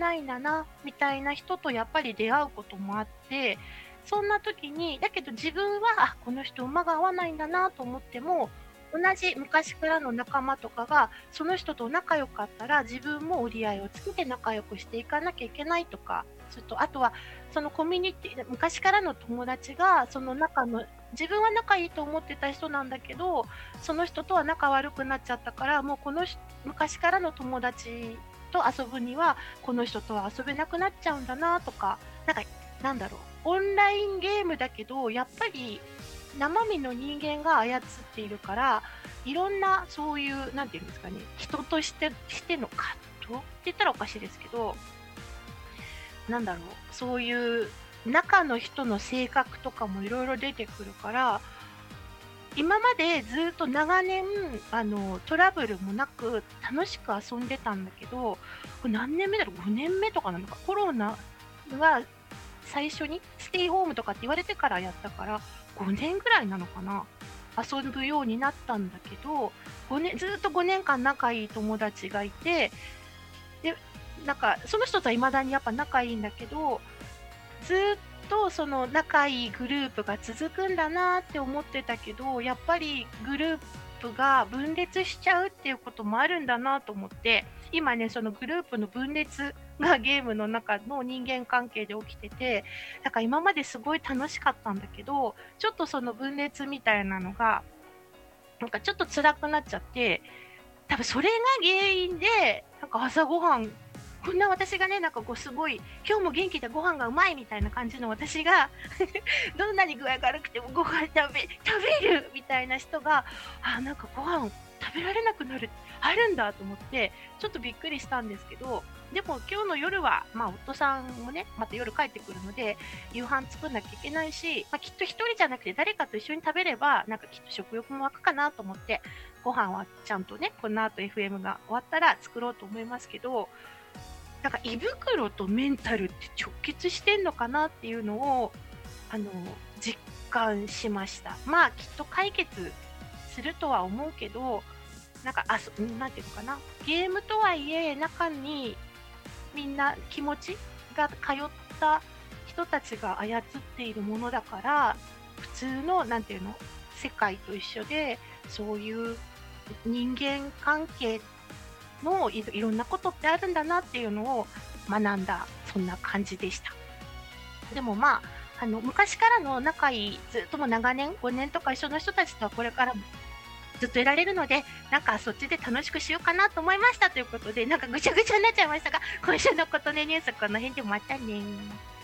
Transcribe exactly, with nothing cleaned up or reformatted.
ないんだなみたいな人とやっぱり出会うこともあって、そんな時に、だけど自分は、あ、この人馬が合わないんだなと思っても、同じ昔からの仲間とかが、その人と仲良かったら、自分も折り合いをつけて仲良くしていかなきゃいけないとか、それとあとは、そのコミュニティ昔からの友達が、その仲の自分は仲いいと思ってた人なんだけど、その人とは仲悪くなっちゃったから、もうこのし昔からの友達と遊ぶには、この人とは遊べなくなっちゃうんだなとか、なんか、なんだろう、オンラインゲームだけど、やっぱり生身の人間が操っているから、いろんなそういう、なんていうんですかね、人としてしての葛藤って言ったらおかしいですけど、なんだろう、そういう中の人の性格とかもいろいろ出てくるから、今までずっと長年、あの、トラブルもなく楽しく遊んでたんだけど、これ何年目だろう、ごねんめとかなのか、コロナが最初にステイホームとかって言われてからやったから、ごねんぐらいなのかな、遊ぶようになったんだけど、ごねんずっとごねんかん仲いい友達がいて、で、なんかその人とは未だにやっぱ仲いいんだけど、ずっとその仲いいグループが続くんだなって思ってたけど、やっぱりグループが分裂しちゃうっていうこともあるんだなと思って、今ね、そのグループの分裂がゲームの中の人間関係で起きてて、なんか今まですごい楽しかったんだけど、ちょっとその分裂みたいなのが、なんかちょっと辛くなっちゃって、多分それが原因で、なんか朝ごはん、こんな私がね、なんかこうすごい、今日も元気でご飯がうまいみたいな感じの私がどんなに具合が悪くてもご飯食べ、食べるみたいな人が、あ、なんかご飯食べられなくなる、あるんだと思って、ちょっとびっくりしたんですけど、でも今日の夜は、まあ夫さんもね、また夜帰ってくるので、夕飯作んなきゃいけないし、まあきっと一人じゃなくて誰かと一緒に食べれば、なんかきっと食欲も湧くかなと思って、ご飯はちゃんとね、この後 エフエム が終わったら作ろうと思いますけど、なんか胃袋とメンタルって直結してんのかなっていうのを、あの、実感しました。まあ、きっと解決するとは思うけど、なんか、あ、そなんていうのかな、ゲームとはいえ、中にみんな気持ちが通った人たちが操っているものだから、普通の、なんていうの、世界と一緒で、そういう人間関係のいろいろんなことってあるんだなっていうのを学んだ、そんな感じでした。でもまあ、あの、昔からの仲いい、ずっともう長年、ごねんとか一緒の人たちとはこれからもずっといられるので、なんかそっちで楽しくしようかなと思いましたということで、なんかぐちゃぐちゃになっちゃいましたが、今週のことねニュースこの辺でまたね。